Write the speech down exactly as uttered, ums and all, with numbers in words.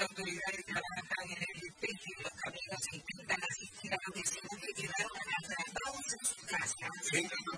autoridades trabajan en el despeje de los caminos e intentan asistir a los vecinos que quedaron atrapados en su casa. Mientras